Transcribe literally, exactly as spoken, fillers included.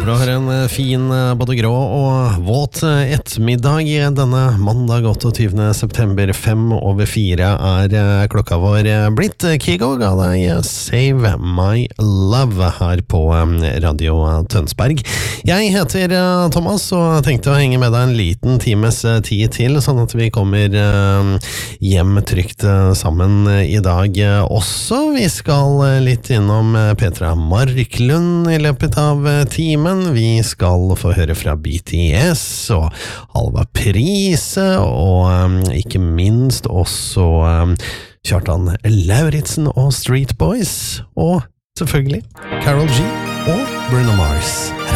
Håper du har en fin, både grå og våt ettermiddag denne mandag åtteogtyvende september. Fem over fire er klokka vår blitt. Kygo ga deg Save My Love her på Radio Tønsberg. Jeg heter Thomas og tenkte å henge med deg en liten times tid til, sånn at vi kommer hjem trygt sammen i dag også. Vi skal litt innom Petra Marklund i løpet av timen. Vi skal få høre fra B T S og Halva Prise, og ikke minst også Kjartan Lauritsen og Street Boys, og selvfølgelig Karol G og Bruno Mars.